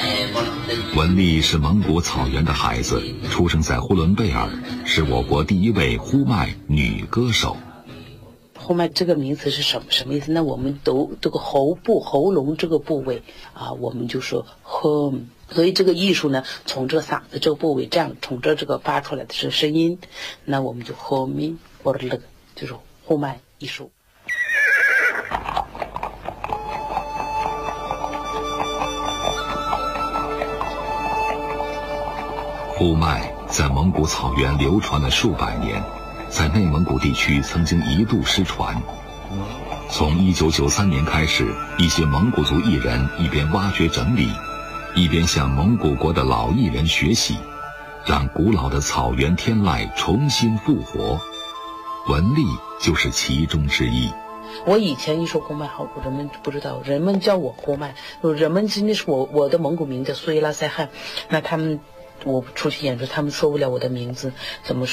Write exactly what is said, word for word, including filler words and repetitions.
文丽是蒙古草原的孩子，出生在呼伦贝尔，是我国第一位呼麦女歌手。 呼麦这个名词是什么什么意思？那我们都这个喉部喉咙这个部位啊，我们就说 hum， 所以这个艺术呢，从这个嗓子这个部位这样从这这个发出来的是声音，那我们就 humi 或者那个就是呼麦艺术。 呼麦在蒙古草原流传了数百年，在内蒙古地区曾经一度失传。从一九九三年开始，一些蒙古族艺人一边挖掘整理，一边向蒙古国的老艺人学习，让古老的草原天籁重新复活。文丽就是其中之一。 我以前一说呼麦好，人们不知道，人们叫我呼麦，人们真的是我我的蒙古名叫苏伊拉塞汗，那他们我出去演出，他们说不了我的名字，怎么说？